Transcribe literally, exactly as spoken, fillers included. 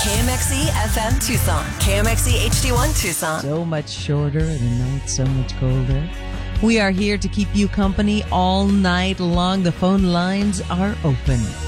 K M X E F M Tucson. K M X E H D one Tucson. So much shorter and the night so much colder. We are here to keep you company all night long. The phone lines are open.